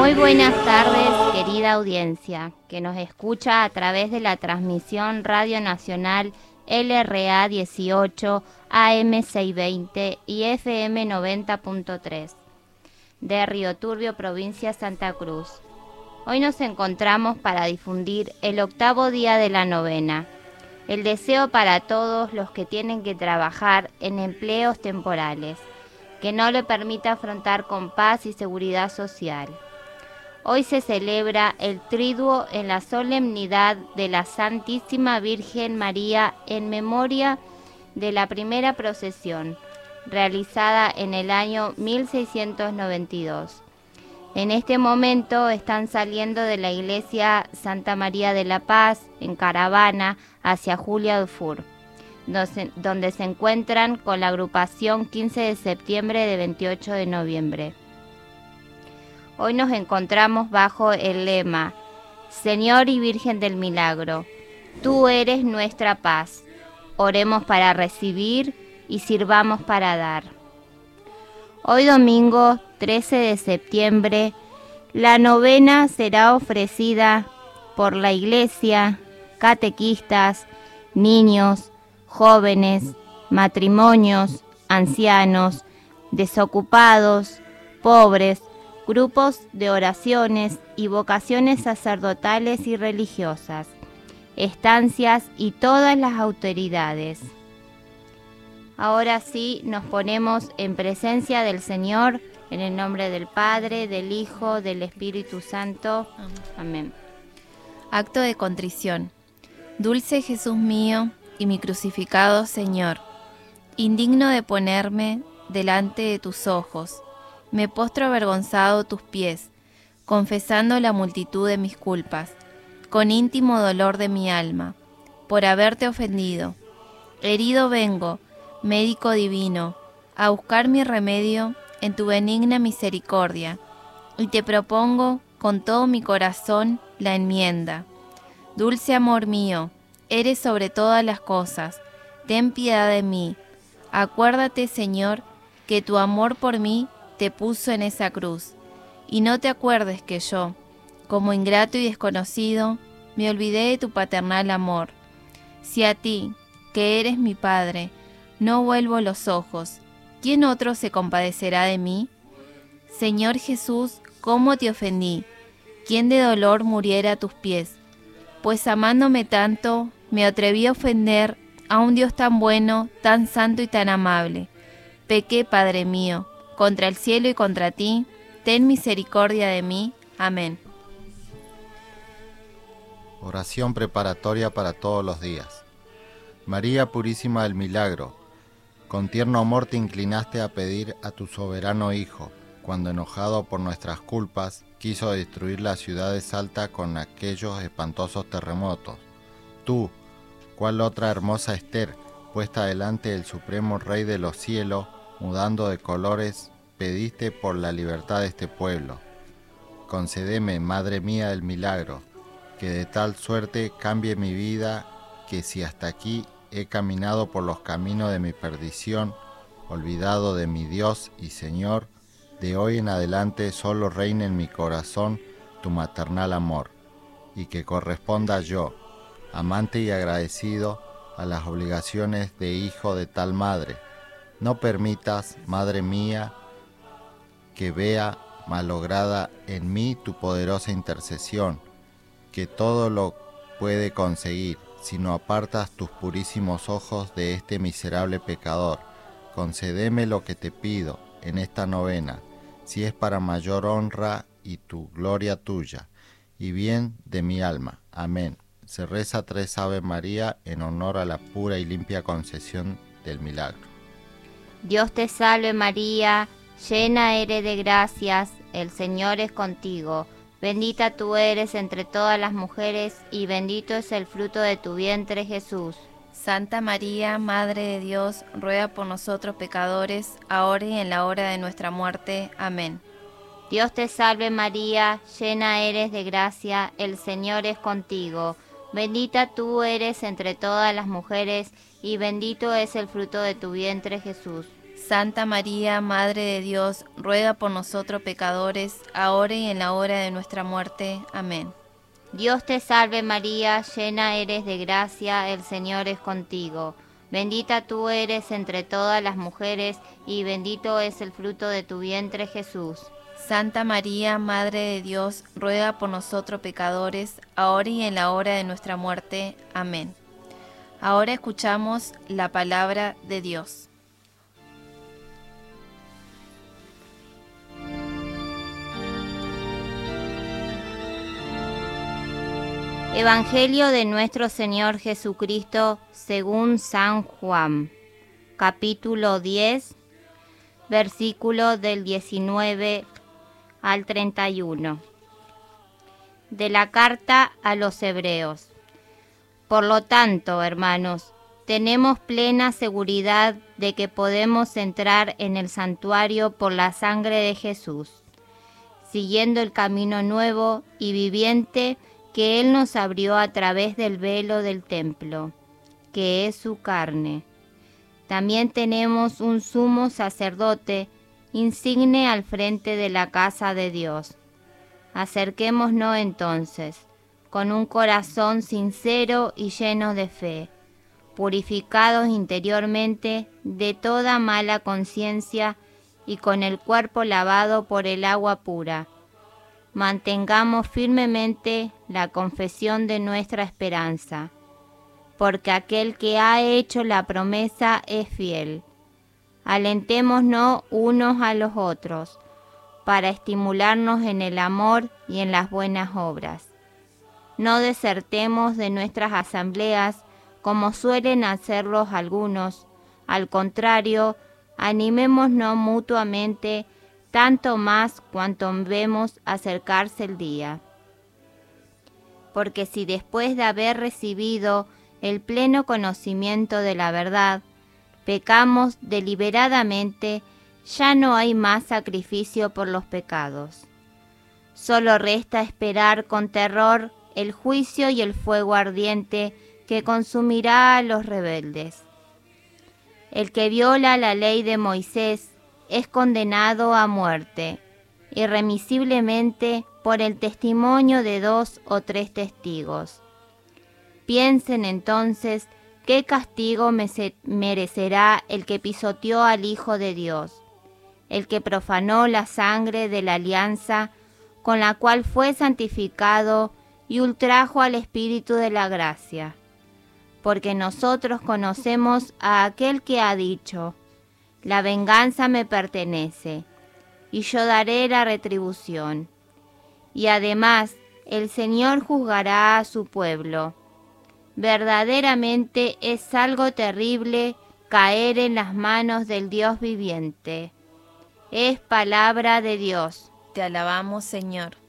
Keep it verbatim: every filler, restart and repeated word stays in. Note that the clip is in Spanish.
Muy buenas tardes, querida audiencia, que nos escucha a través de la transmisión Radio Nacional L R A dieciocho, A M seiscientos veinte y F M noventa punto tres de Río Turbio, provincia Santa Cruz. Hoy nos encontramos para difundir el octavo día de la novena. El deseo para todos los que tienen que trabajar en empleos temporales, que no le permita afrontar con paz y seguridad social. Hoy se celebra el Triduo en la solemnidad de la Santísima Virgen María en memoria de la primera procesión, realizada en el año mil seiscientos noventa y dos. En este momento están saliendo de la iglesia Santa María de la Paz en caravana hacia Julia Dufour, donde se encuentran con la agrupación quince de septiembre de veintiocho de noviembre. Hoy nos encontramos bajo el lema Señor y Virgen del Milagro, tú eres nuestra paz. Oremos para recibir y sirvamos para dar. Hoy domingo trece de septiembre, la novena será ofrecida por la iglesia, catequistas, niños, jóvenes, matrimonios, ancianos, desocupados, pobres, grupos de oraciones y vocaciones sacerdotales y religiosas, estancias y todas las autoridades. Ahora sí nos ponemos en presencia del Señor, en el nombre del Padre, del Hijo, del Espíritu Santo. Amén. Acto de contrición. Dulce Jesús mío y mi crucificado Señor, indigno de ponerme delante de tus ojos, me postro avergonzado a tus pies, confesando la multitud de mis culpas, con íntimo dolor de mi alma, por haberte ofendido. Herido vengo, médico divino, a buscar mi remedio en tu benigna misericordia, y te propongo con todo mi corazón la enmienda. Dulce amor mío, eres sobre todas las cosas, ten piedad de mí. Acuérdate, Señor, que tu amor por mí te puso en esa cruz, y no te acuerdes que yo, como ingrato y desconocido, me olvidé de tu paternal amor. Si a ti, que eres mi Padre, no vuelvo los ojos, ¿quién otro se compadecerá de mí? Señor Jesús, ¿cómo te ofendí? ¿Quién de dolor muriera a tus pies? Pues amándome tanto, me atreví a ofender a un Dios tan bueno, tan santo y tan amable. Pequé, Padre mío, contra el cielo y contra ti, ten misericordia de mí. Amén. Oración preparatoria para todos los días. María Purísima del Milagro, con tierno amor te inclinaste a pedir a tu soberano Hijo, cuando enojado por nuestras culpas, quiso destruir la ciudad de Salta con aquellos espantosos terremotos. Tú, cual otra hermosa Ester, puesta delante del supremo Rey de los cielos, mudando de colores, pediste por la libertad de este pueblo. Concédeme, Madre mía del Milagro, que de tal suerte cambie mi vida, que si hasta aquí he caminado por los caminos de mi perdición, olvidado de mi Dios y Señor, de hoy en adelante solo reine en mi corazón tu maternal amor, y que corresponda yo, amante y agradecido, a las obligaciones de hijo de tal madre. No permitas, Madre mía, que vea malograda en mí tu poderosa intercesión, que todo lo puede conseguir, si no apartas tus purísimos ojos de este miserable pecador. Concédeme lo que te pido en esta novena, si es para mayor honra y tu gloria tuya, y bien de mi alma. Amén. Se reza tres Ave María en honor a la pura y limpia concesión del milagro. Dios te salve María, llena eres de gracias, el Señor es contigo. Bendita tú eres entre todas las mujeres, y bendito es el fruto de tu vientre, Jesús. Santa María, Madre de Dios, ruega por nosotros pecadores, ahora y en la hora de nuestra muerte. Amén. Dios te salve María, llena eres de gracia, el Señor es contigo. Bendita tú eres entre todas las mujeres, y bendito es el fruto de tu vientre, Jesús. Santa María, Madre de Dios, ruega por nosotros pecadores, ahora y en la hora de nuestra muerte. Amén. Dios te salve María, llena eres de gracia, el Señor es contigo. Bendita tú eres entre todas las mujeres, y bendito es el fruto de tu vientre, Jesús. Santa María, Madre de Dios, ruega por nosotros pecadores, ahora y en la hora de nuestra muerte. Amén. Ahora escuchamos la palabra de Dios. Evangelio de nuestro Señor Jesucristo según San Juan, capítulo diez, versículo del diecinueve al treinta y uno. De la carta a los Hebreos. Por lo tanto, hermanos, tenemos plena seguridad de que podemos entrar en el santuario por la sangre de Jesús, siguiendo el camino nuevo y viviente que Él nos abrió a través del velo del templo, que es su carne. También tenemos un sumo sacerdote insigne al frente de la casa de Dios. Acerquémonos entonces, con un corazón sincero y lleno de fe, purificados interiormente de toda mala conciencia y con el cuerpo lavado por el agua pura. Mantengamos firmemente la confesión de nuestra esperanza, porque aquel que ha hecho la promesa es fiel. Alentémonos unos a los otros, para estimularnos en el amor y en las buenas obras. No desertemos de nuestras asambleas, como suelen hacerlos algunos. Al contrario, animémonos mutuamente, tanto más cuanto vemos acercarse el día. Porque si después de haber recibido el pleno conocimiento de la verdad, pecamos deliberadamente, ya no hay más sacrificio por los pecados. Solo resta esperar con terror el juicio y el fuego ardiente que consumirá a los rebeldes. El que viola la ley de Moisés es condenado a muerte, irremisiblemente por el testimonio de dos o tres testigos. Piensen entonces qué castigo merecerá el que pisoteó al Hijo de Dios, el que profanó la sangre de la alianza con la cual fue santificado y ultrajo al Espíritu de la gracia. Porque nosotros conocemos a aquel que ha dicho: la venganza me pertenece, y yo daré la retribución. Y además, el Señor juzgará a su pueblo. Verdaderamente es algo terrible caer en las manos del Dios viviente. Es palabra de Dios. Te alabamos, Señor.